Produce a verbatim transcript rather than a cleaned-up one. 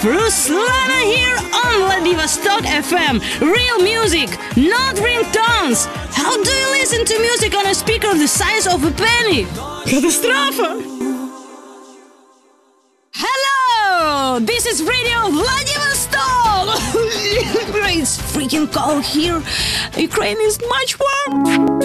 Ruslana here on Vladivostok F M. Real music, not ringtones. How do you listen to music on a speaker the size of a penny? Катастрофа! Hello! This is Radio Vladivostok! It's freaking cold here. Ukraine is much warm.